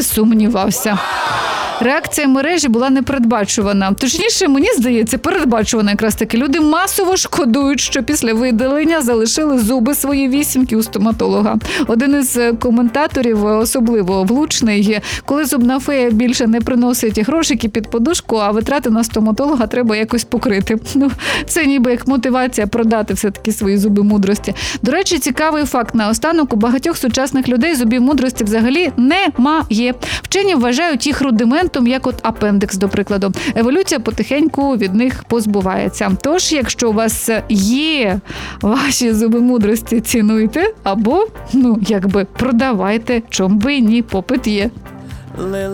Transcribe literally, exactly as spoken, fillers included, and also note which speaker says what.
Speaker 1: сумнівався. Реакція мережі була непередбачувана. Точніше, мені здається, передбачувана якраз таки. Люди масово шкодують, що після видалення залишили зуби свої вісімки у стоматолога. Один із коментаторів особливо влучний. Коли зубна фея більше не приносить грошики під подушку, а витрати на стоматолога треба якось покрити. Ну, це ніби як мотивація продати все-таки свої зуби мудрості. До речі, цікавий факт наостанок. У багатьох сучасних людей зубів мудрості взагалі немає. Вчені вважають їх рудиментом, як от апендикс, до прикладу. Еволюція потихеньку від них позбувається. Тож, якщо у вас є ваші зуби мудрості, цінуйте або, ну, якби продавайте, чом би ні, попит є.